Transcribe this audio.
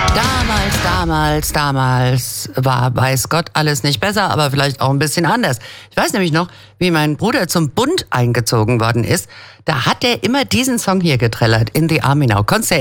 Damals war, weiß Gott, alles nicht besser, aber vielleicht auch ein bisschen anders. Ich weiß nämlich noch, wie mein Bruder zum Bund eingezogen worden ist. Da hat er immer diesen Song hier getrellert, In the Army Now. Konntest du